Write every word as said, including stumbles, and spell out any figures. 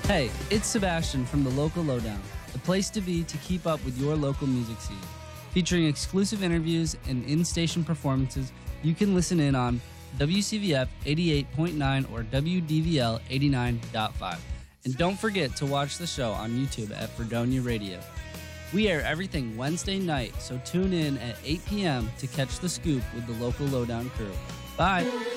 Hey, it's Sebastian from the Local Lowdown, the place to be to keep up with your local music scene. Featuring exclusive interviews and in-station performances, you can listen in on W C V F eighty-eight point nine or W D V L eighty-nine point five. And don't forget to watch the show on YouTube at Fredonia Radio. We air everything Wednesday night, so tune in at eight p.m. to catch the scoop with the Local Lowdown crew. Bye!